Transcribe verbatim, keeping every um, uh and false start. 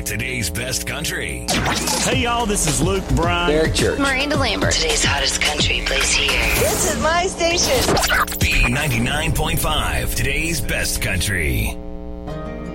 today's best country. Hey, y'all, this is Luke Bryan. Derek Church. Miranda Lambert. Today's hottest country plays here. This is my station. B ninety-nine point five, today's best country.